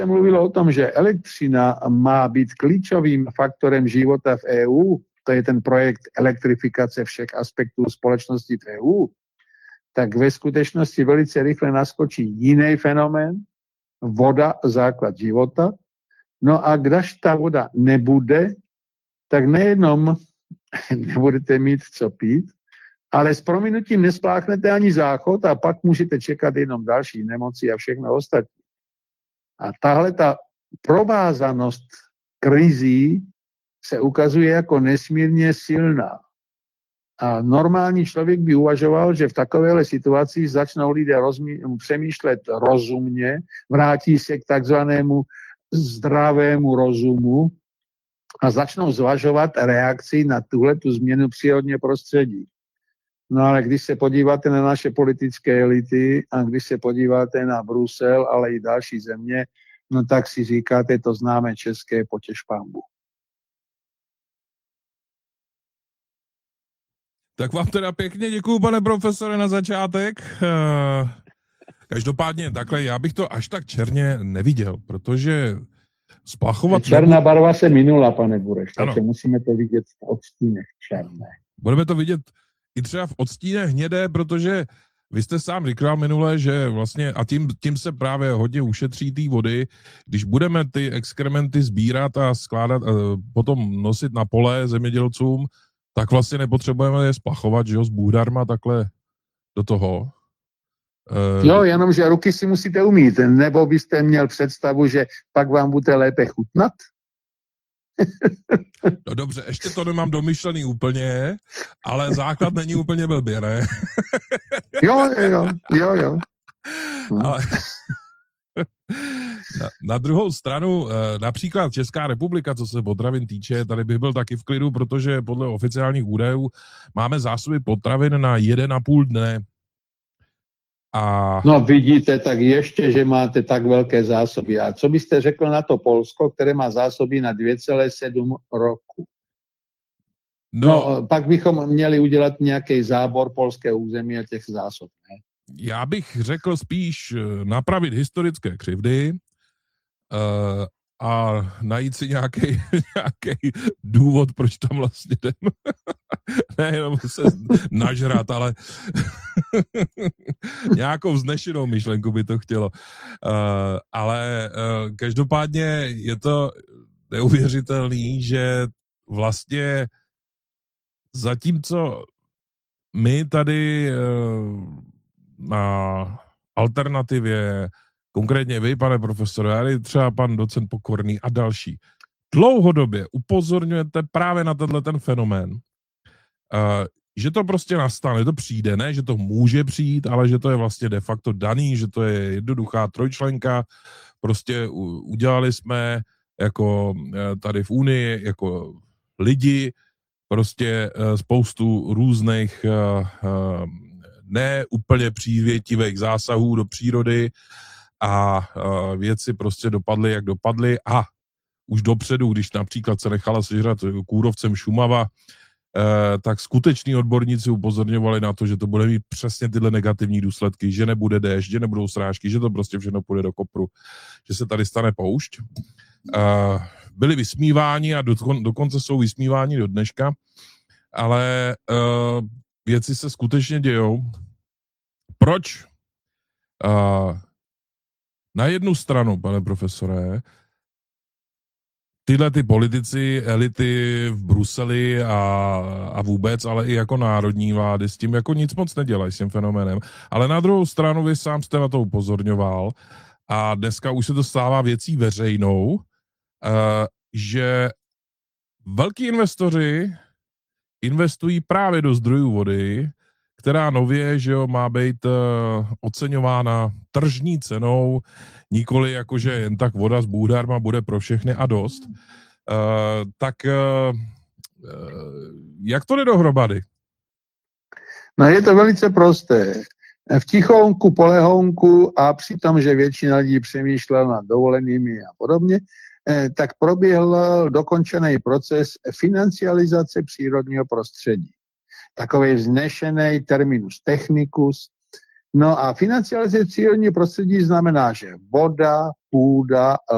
se mluvilo o tom, že elektřina má být klíčovým faktorem života v EU, to je ten projekt elektrifikace všech aspektů společnosti v EU, tak ve skutečnosti velice rychle naskočí jiný fenomén, voda, základ života. No a když ta voda nebude, tak nejenom nebudete mít co pít, ale s prominutím nespláchnete ani záchod a pak můžete čekat jenom další nemoci a všechno ostatní. A tahle ta provázanost krizí se ukazuje jako nesmírně silná. A normální člověk by uvažoval, že v takovéhle situaci začnou lidé přemýšlet rozumně, vrátí se k takzvanému zdravému rozumu a začnou zvažovat reakci na tuhletu změnu přírodního prostředí. No ale když se podíváte na naše politické elity a když se podíváte na Brusel, ale i další země, no tak si říkáte, to známe české potěš pánbu. Tak vám teda pěkně děkuju, pane profesore, na začátek. Každopádně takhle, já bych to až tak černě neviděl, protože splachovat... Černá barva se minula, pane Bureš, takže musíme to vidět v odstínech černé. Budeme to vidět i třeba v odstínech hnědé, protože vy jste sám říkal minule, že vlastně, a tím se právě hodně ušetří té vody, když budeme ty exkrementy sbírat a skládat, potom nosit na pole zemědělcům, tak vlastně nepotřebujeme je splachovat, že jo, s bůhdarma takhle do toho. Jo, jenomže ruky si musíte umýt, nebo byste měl představu, že pak vám bude lépe chutnat? No dobře, ještě to nemám domyšlený úplně, ale základ není úplně blbě, ne? Jo. Ale na druhou stranu, například Česká republika, co se potravin týče, tady bych byl taky v klidu, protože podle oficiálních údajů máme zásoby potravin na 1,5 dne. No vidíte, tak ještě, že máte tak velké zásoby. A co byste řekl na to Polsko, které má zásoby na 2,7 roku? No, pak bychom měli udělat nějaký zábor polského území a těch zásob, ne? Já bych řekl spíš napravit historické křivdy a najít si nějaký důvod, proč tam vlastně jdeme. Ne, jenom se nažrat, ale nějakou vznešenou myšlenku by to chtělo. Ale každopádně je to neuvěřitelný, že vlastně zatímco my tady na alternativě, konkrétně vy, pane profesore, ale třeba pan docent Pokorný a další, dlouhodobě upozorňujete právě na ten fenomén, že to prostě nastane, to přijde, ne, že to může přijít, ale že to je vlastně de facto daný, že to je jednoduchá trojčlenka, prostě udělali jsme jako tady v Unii, jako lidi, prostě spoustu různých ne úplně přívětivých zásahů do přírody a věci prostě dopadly, jak dopadly a už dopředu, když například se nechala sežrat kůrovcem Šumava, tak skuteční odborníci upozorňovali na to, že to bude mít přesně tyhle negativní důsledky, že nebude déšť, že nebudou srážky, že to prostě všechno půjde do kopru, že se tady stane poušť. Byli vysmíváni a dokonce jsou vysmíváni do dneška, ale věci se skutečně dějou. Proč? Na jednu stranu, pane profesore, tyhle ty politici, elity v Bruseli a vůbec, ale i jako národní vlády s tím jako nic moc nedělají s tím fenoménem. Ale na druhou stranu vy sám jste na to upozorňoval a dneska už se to stává věcí veřejnou, že velký investoři investují právě do zdrojů vody, která nově, že jo, má být oceňována tržní cenou, nikoli jakože jen tak voda s bůhdarma bude pro všechny a dost. Tak jak to jde dohromady? No je to velice prosté. V tichounku, polehonku a přitom, že většina lidí přemýšlela nad dovolenými a podobně, tak proběhl dokončený proces financializace přírodního prostředí. Takový vznešený terminus technicus. No a financializace přírodního prostředí znamená, že voda, půda,